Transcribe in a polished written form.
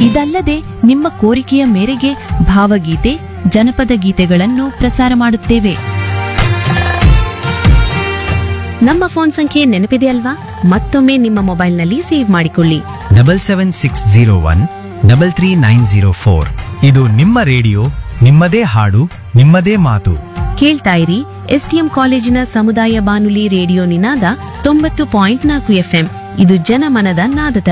ಇದಲ್ಲದೆ ನಿಮ್ಮ ಕೋರಿಕೆಯ ಮೇರೆಗೆ ಭಾವಗೀತೆ ಜನಪದ ಗೀತೆಗಳನ್ನು ಪ್ರಸಾರ ಮಾಡುತ್ತೇವೆ. ನಮ್ಮ ಫೋನ್ ಸಂಖ್ಯೆ ನೆನಪಿದೆಯಲ್ವಾ? ಮತ್ತೊಮ್ಮೆ ನಿಮ್ಮ ಮೊಬೈಲ್ನಲ್ಲಿ ಸೇವ್ ಮಾಡಿಕೊಳ್ಳಿ. 77601 ಇದು ನಿಮ್ಮ ರೇಡಿಯೋ, ನಿಮ್ಮದೇ ಹಾಡು, ನಿಮ್ಮದೇ ಮಾತು. ಕೇಳ್ತಾ ಇರಿ ಎಸ್ಟಿಎಂ ಕಾಲೇಜಿನ ಸಮುದಾಯ ಬಾನುಲಿ ರೇಡಿಯೋ ನಿನಾದ 90.4 FM. ಇದು ಜನಮನದ ನಾದ